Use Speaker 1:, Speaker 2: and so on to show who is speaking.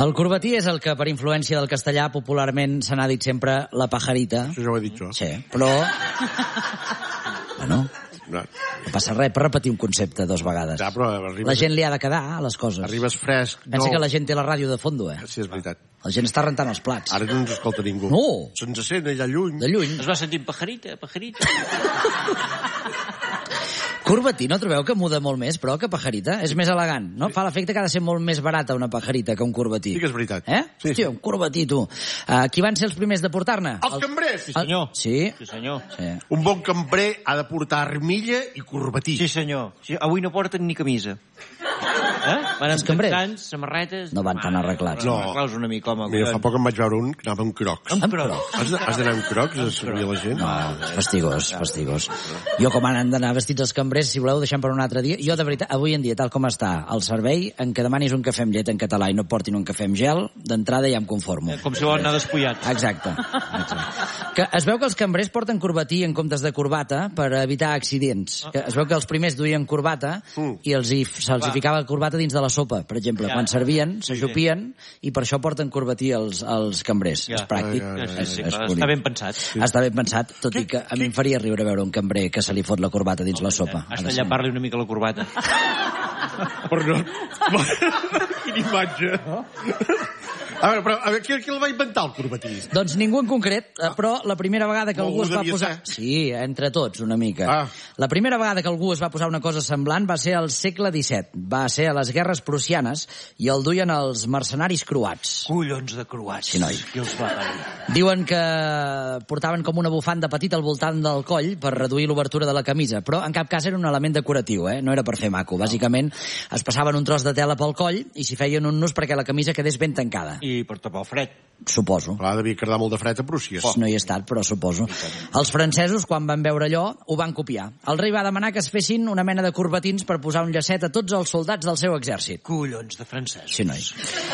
Speaker 1: El corbatí és el que, per influència del castellà, popularment se n'ha dit sempre la pajarita.
Speaker 2: Això ja ho he dit jo.
Speaker 1: Sí, però... Bueno, no passa res per repetir un concepte 2 vegades.
Speaker 2: Ja, però arribes...
Speaker 1: La gent li ha de quedar a les coses.
Speaker 2: Arribes fresc.
Speaker 1: Pensa que la gent té la ràdio de fondo, eh?
Speaker 2: Sí, és veritat.
Speaker 1: La gent està rentant els plats.
Speaker 2: Ara no ens escolta ningú.
Speaker 1: No.
Speaker 2: Se'ns sent allà lluny.
Speaker 1: De lluny.
Speaker 3: Es va sentir pajarita, pajarita.
Speaker 1: Corbatí, no trobeu que muda molt més, però, que pajarita? És més elegant, no? Fa l'efecte que ha de ser molt més barata una pajarita que un corbatí.
Speaker 2: Sí que és veritat.
Speaker 1: Eh?
Speaker 2: Sí.
Speaker 1: Hòstia, un corbatí, tu. Qui van ser els primers de portar-ne?
Speaker 2: Els cambrers!
Speaker 3: Sí, senyor.
Speaker 1: Sí?
Speaker 3: Sí, senyor.
Speaker 1: Sí.
Speaker 2: Un bon cambrer ha de portar armilla i corbatí.
Speaker 3: Sí, senyor. Sí, avui no porten ni camisa. Van
Speaker 1: Els
Speaker 3: amb
Speaker 1: cambrers?
Speaker 3: texans, samarretes...
Speaker 1: No van tan arreglats.
Speaker 2: No.
Speaker 3: Arreglaus una mica, home.
Speaker 2: Mira, fa poc em vaig veure un que anava amb crocs.
Speaker 3: Amb crocs.
Speaker 2: Has d'anar amb crocs a servir a la gent?
Speaker 1: No, és fastigós, fastigós. Jo, com han d'anar vestits els cambrers, si voleu, deixem per un altre dia. Jo, de veritat, avui en dia, tal com està el servei, en que demanis un cafè amb llet en català i no portin un cafè amb gel, d'entrada ja em conformo.
Speaker 3: Com si volen anar despullats.
Speaker 1: Exacte. Que es veu que els cambrers porten corbatí en comptes de corbata per evitar accidents. Que es veu que els primers duien corbata i se'ls ficava corbata dins de la sopa, per exemple. Quan servien, s'ajupien i per això porten corbatí els cambrers. És pràctic. És
Speaker 3: Està ben pensat.
Speaker 1: Està ben pensat, tot i que a mi em faria riure veure un cambrer que se li fot la corbata dins la sopa.
Speaker 3: Has de llapar-li una mica la corbata.
Speaker 2: Però no... Quina imatge. A veure, qui el va inventar, el corbatí?
Speaker 1: Doncs ningú en concret, però la primera vegada que algú es va posar...
Speaker 2: Ser.
Speaker 1: Sí, entre tots, una mica. La primera vegada que algú es va posar una cosa semblant va ser al segle XVII. Va ser a les guerres prussianes i el duien els mercenaris croats.
Speaker 3: Collons de croats.
Speaker 1: Sí, noi.
Speaker 3: Qui els va parir?
Speaker 1: Diuen que portaven com una bufanda petita al voltant del coll per reduir l'obertura de la camisa, però en cap cas era un element decoratiu, no era per fer maco. Bàsicament es passaven un tros de tela pel coll i s'hi feien un nus perquè la camisa quedés ben tancada.
Speaker 3: I per tapar el fred.
Speaker 1: Suposo.
Speaker 2: Clar, devia quedar molt de fred a Prússia.
Speaker 1: No hi he estat, però suposo. Els francesos, quan van veure allò, ho van copiar. El rei va demanar que es fessin una mena de corbatins per posar un llacet a tots els soldats del seu exèrcit.
Speaker 3: Collons de francesos.
Speaker 1: Sí, noi.